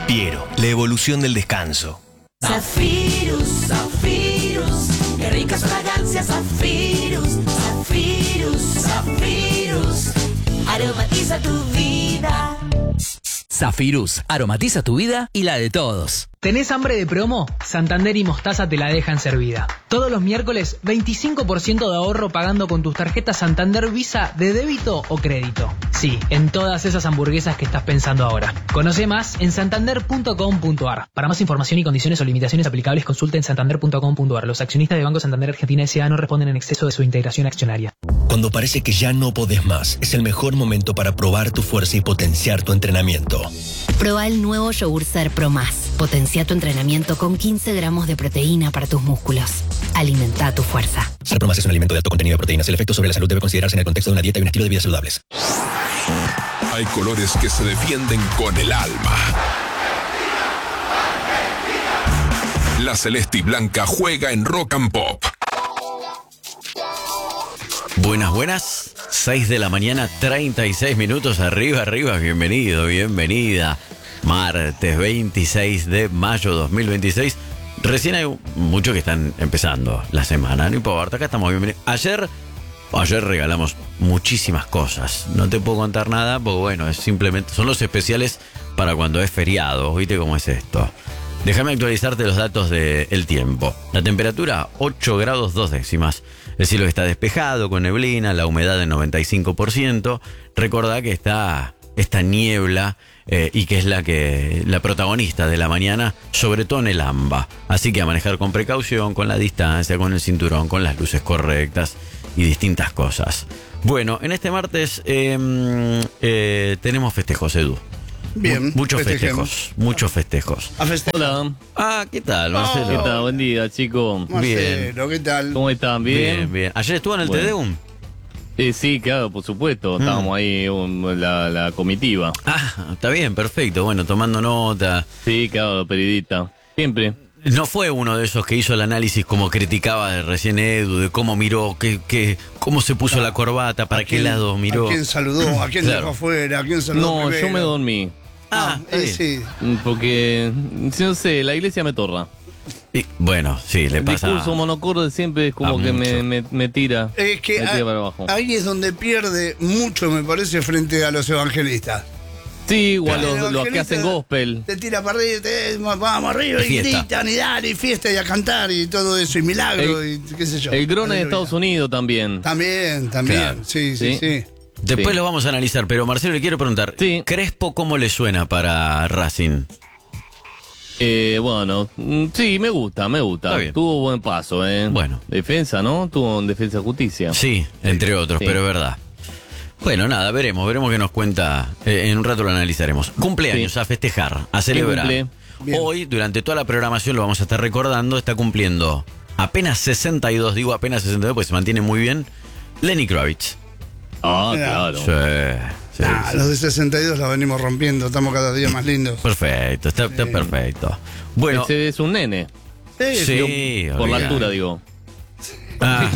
Piero, la evolución del descanso. Zafirus, Zafirus, qué ricas fragancias, Zafirus, Zafirus, Zafirus, aromatiza tu vida. Zafirus, aromatiza tu vida y la de todos. ¿Tenés hambre de promo? Santander y Mostaza te la dejan servida. Todos los miércoles, 25% de ahorro pagando con tus tarjetas Santander Visa de débito o crédito. Sí, en todas esas hamburguesas que estás pensando ahora. Conoce más en santander.com.ar. Para más información y condiciones o limitaciones aplicables, consulta en santander.com.ar. Los accionistas de Banco Santander Argentina S.A. no responden en exceso de su integración accionaria. Cuando parece que ya no podés más, es el mejor momento para probar tu fuerza y potenciar tu entrenamiento. Proba el nuevo yogur Ser Pro Más. Potencia tu entrenamiento con 15 gramos de proteína para tus músculos. Alimenta tu fuerza. Ser Pro Más es un alimento de alto contenido de proteínas. El efecto sobre la salud debe considerarse en el contexto de una dieta y un estilo de vida saludables. Hay colores que se defienden con el alma. La celeste y blanca juega en Rock and Pop. Buenas, buenas. 6 de la mañana, 36 minutos. Arriba, arriba. Bienvenido, bienvenida. Martes 26 de mayo 2026. Recién hay muchos que están empezando la semana. No importa, acá estamos bienvenidos. Ayer regalamos muchísimas cosas. No te puedo contar nada porque bueno, es simplemente son los especiales para cuando es feriado. ¿Viste cómo es esto? Déjame actualizarte los datos del tiempo. La temperatura 8 grados 2 décimas. El cielo está despejado con neblina, la humedad del 95%. Recordá que está esta niebla y que es la protagonista de la mañana, sobre todo en el AMBA. Así que a manejar con precaución, con la distancia, con el cinturón, con las luces correctas y distintas cosas. Bueno, en este martes tenemos festejos, Edu. Bien. Muchos festejos. Hola. Ah, ¿qué tal, Marcelo? ¿Qué tal? Buen día, chicos. Marcelo, ¿qué tal? ¿Cómo están? ¿Bien? Bien. ¿Ayer estuvo en el Tedeum? Sí, claro, por supuesto. Estábamos ahí, la comitiva. Ah, está bien, perfecto. Bueno, tomando nota. Sí, claro, periodista. Siempre. No fue uno de esos que hizo el análisis como criticaba de recién Edu, de cómo miró, cómo se puso la corbata, para qué lado miró. ¿A quién saludó? ¿A quién dejó afuera? ¿A quién saludó primero? Yo me dormí. Sí. Porque, no sé, la iglesia me torra. Y, bueno, sí, le pasa. El discurso monocorde siempre es como que me tira. Es que me tira para abajo. Ahí es donde pierde mucho, me parece, frente a los evangelistas. Sí, igual los que hacen gospel. Te tira para arriba, vamos arriba y gritan y dan y fiesta y a cantar y todo eso, y milagro y qué sé yo. El Grone de Estados Unidos también. También. Claro. Sí. Después lo vamos a analizar, pero Marcelo, le quiero preguntar, ¿Crespo cómo le suena para Racing? Bueno, sí, me gusta. Tuvo buen paso, Bueno. Defensa, ¿no? Tuvo en Defensa de Justicia. Sí, entre otros, pero es verdad. Bueno, nada, veremos qué nos cuenta. En un rato lo analizaremos. Cumpleaños a festejar, a celebrar. Hoy, durante toda la programación, lo vamos a estar recordando, está cumpliendo apenas 62, digo apenas 62, porque se mantiene muy bien, Lenny Kravitz. Ah, claro. Sí. Los de 62 la venimos rompiendo, estamos cada día más lindos. Perfecto, está perfecto. Bueno, ese es un nene. Sí, por la altura, digo. Ah,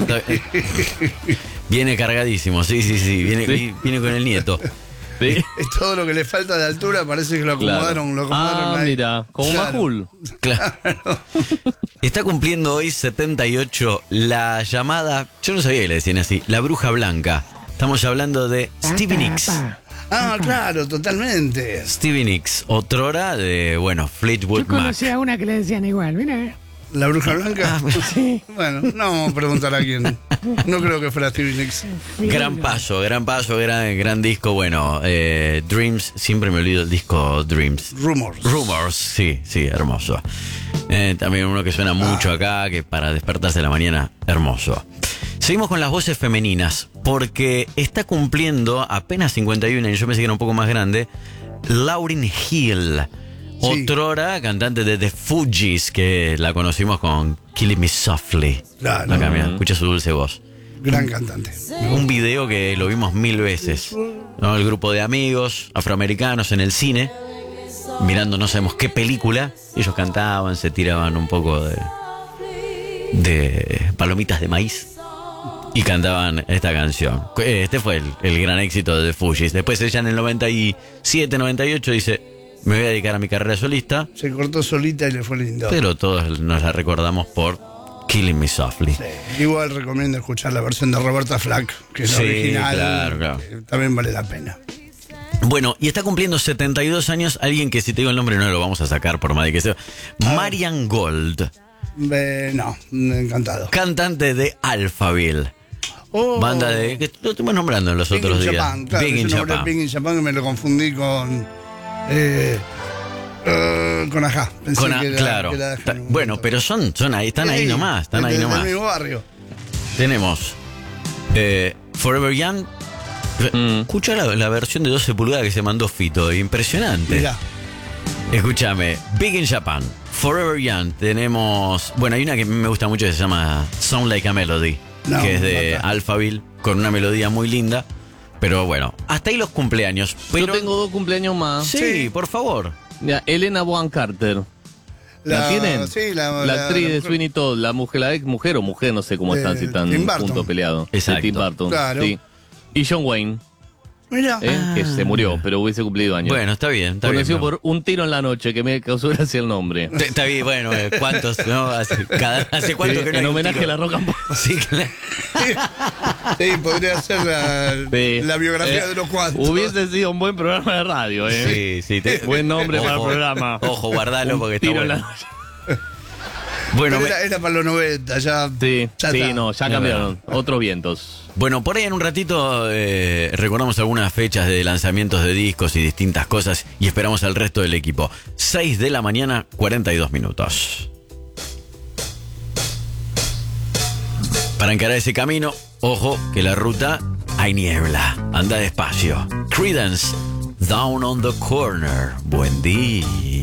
viene cargadísimo, sí, viene con el nieto. Sí. Es todo lo que le falta de altura, parece que lo acomodaron. Ahí. Mira, como Majul. Claro. Está cumpliendo hoy 78 la llamada, yo no sabía que le decían así, la bruja blanca. Estamos hablando de Stevie Nicks. Ah, claro, totalmente. Stevie Nicks, otrora de, Fleetwood Mac. Yo conocía a una que le decían igual, mira. ¿La bruja blanca? Sí. Bueno, no vamos a preguntar a quién. No creo que fuera Stevie Nicks. Gran paso, gran disco. Bueno, Dreams, siempre me olvido el disco Dreams. Rumors, sí, hermoso. También uno que suena mucho acá, que para despertarse de la mañana, hermoso. Seguimos con las voces femeninas, porque está cumpliendo apenas 51 años, yo pensé que era un poco más grande, Lauryn Hill. Otrora cantante de The Fugees, que la conocimos con Killing Me Softly. Claro. Acá, mira, escucha su dulce voz. Gran cantante. Un video que lo vimos 1000 veces, ¿no? El grupo de amigos afroamericanos en el cine, mirando no sabemos qué película. Ellos cantaban, se tiraban un poco de palomitas de maíz y cantaban esta canción. Este fue el gran éxito de The Fugees. Después ella en el 97, 98 dice: me voy a dedicar a mi carrera solista. Se cortó solita y le fue lindo. Pero todos nos la recordamos por Killing Me Softly. Sí. Igual recomiendo escuchar la versión de Roberta Flack, que es la Sí, original. claro. También vale la pena. Bueno, y está cumpliendo 72 años alguien que si te digo el nombre no lo vamos a sacar por más de que sea. Marian Gold. No, encantado. Cantante de Alphaville. Banda de... que lo estuvimos nombrando en los Big otros in días. Japan, claro, Big in yo nombré Japan. Big in Japan, que me lo confundí con Ajá. Pensé que era, claro. que era Bueno, pero son ahí, están ahí nomás. Están ahí nomás. del mismo barrio. Tenemos Forever Young. Escucha la versión de 12 pulgadas que se mandó Fito. Impresionante. Mirá. Escúchame. Big in Japan. Forever Young. Tenemos... Bueno, hay una que me gusta mucho que se llama Sound Like a Melody. No, que es de bacán. Alphaville. Con una melodía muy linda. Pero bueno, hasta ahí los cumpleaños. Pero... Yo tengo 2 cumpleaños más. Sí, por favor. Mira, Elena Bonham Carter. ¿La tienen? Sí, La actriz de Sweeney Todd, la ex mujer o mujer, no sé cómo están, si están Tim Burton. juntos peleados. Exacto. De Tim Burton. Claro. Sí. Y John Wayne, Mira. que se murió, pero hubiese cumplido años. Bueno, está bien. Está Conocido bien, por Un tiro en la noche, que me causó gracia el nombre. Está bien, bueno, ¿cuántos? ¿No? ¿Hace cuánto que no hay En un homenaje tiro? a la rock and pop. Sí, claro. Sí, podría ser la biografía de los cuatro. Hubiese sido un buen programa de radio, Sí, sí. Buen nombre para el programa. Ojo, guardalo porque está Tiro en bueno. la noche. Bueno, Pero era para los 90, ya. Sí, ya sí, está. no, ya cambiaron. Otros vientos. bueno, por ahí en un ratito recordamos algunas fechas de lanzamientos de discos y distintas cosas y esperamos al resto del equipo. 6 de la mañana, 42 minutos. Para encarar ese camino, ojo que la ruta hay niebla. Anda despacio. Creedence, Down on the Corner. Buen día.